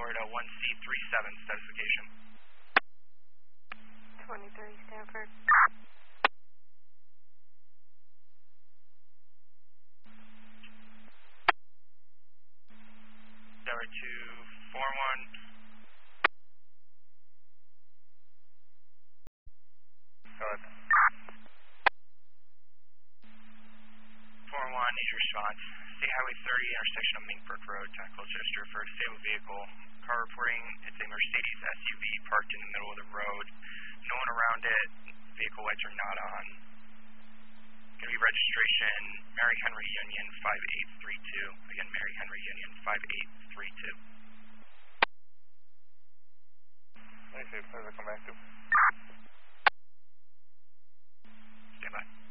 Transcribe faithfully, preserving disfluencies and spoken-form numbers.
Florida, one C three seven, specification. twenty-three, Stanford. Tower two four one. Go ahead. four one, need your response. State Highway thirty, intersection of Minkbrook Road, technical gesture for a disabled vehicle. Car reporting, it's a Mercedes S U V parked in the middle of the road. No one around it, vehicle lights are not on. Going to be registration, Mary Henry Union five eight three two. Again, Mary Henry Union five eight three two. Let me see if there's a come back to. Stand by.